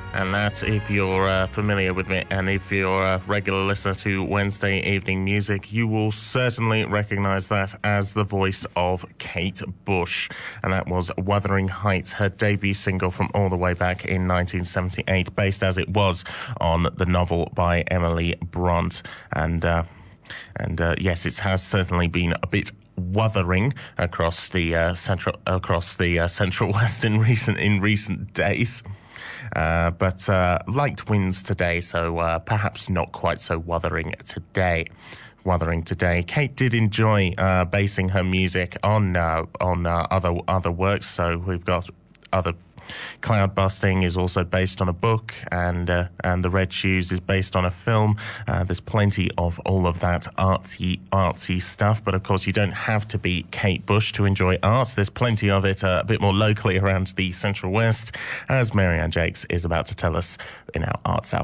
And that, if you're familiar with me and if you're a regular listener to Wednesday Evening Music, you will certainly recognise that as the voice of Kate Bush. And that was Wuthering Heights, her debut single from all the way back in 1978, based as it was on the novel by Emily Bront. And yes, it has certainly been a bit wuthering across the Central West in recent days. But light winds today, so perhaps not quite so wuthering today. Kate did enjoy basing her music on other works. So we've got other. Cloud Busting is also based on a book, and The Red Shoes is based on a film. There's plenty of all of that artsy stuff, but of course you don't have to be Kate Bush to enjoy art. There's plenty of it a bit more locally around the Central West, as Marianne Jakes is about to tell us in our Arts Hour.